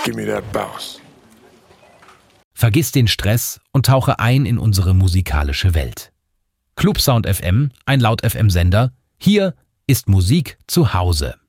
give me that bounce. Vergiss den Stress und tauche ein in unsere musikalische Welt. Club Sound FM, ein Laut FM Sender. Hier ist Musik zu Hause.